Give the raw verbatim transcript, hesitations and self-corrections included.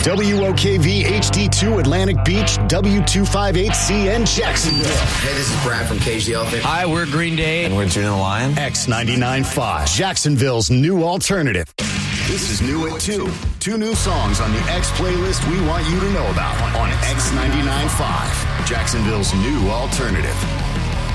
W O K V H D two Atlantic Beach, W two fifty-eight C N Jacksonville. Hey, this is Brad from Cage the Elephant. Hi, we're Green Day. And we're June the Lion. X ninety-nine point five, Jacksonville's new alternative. This is new at two. Two new songs on the X playlist we want you to know about on X ninety-nine point five, Jacksonville's new alternative.